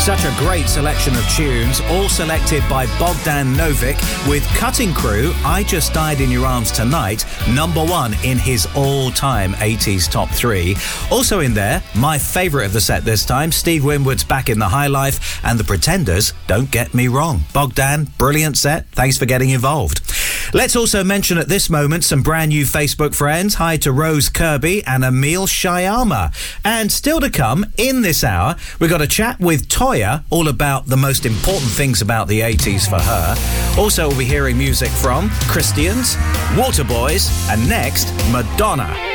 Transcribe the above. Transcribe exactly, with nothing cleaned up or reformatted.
Such a great selection of tunes, all selected by Bogdan Novic, with Cutting Crew, I Just Died in Your Arms Tonight, number one in his all-time eighties top three. Also in there, my favourite of the set this time, Steve Winwood's Back in the High Life, and The Pretenders, Don't Get Me Wrong. Bogdan, brilliant set. Thanks for getting involved. Let's also mention at this moment some brand new Facebook friends. Hi to Rose Kirby and Emil Shyama. And still to come, in this hour, we've got a chat with Toya, all about the most important things about the eighties for her. Also, we'll be hearing music from Christians, Waterboys, and next, Madonna.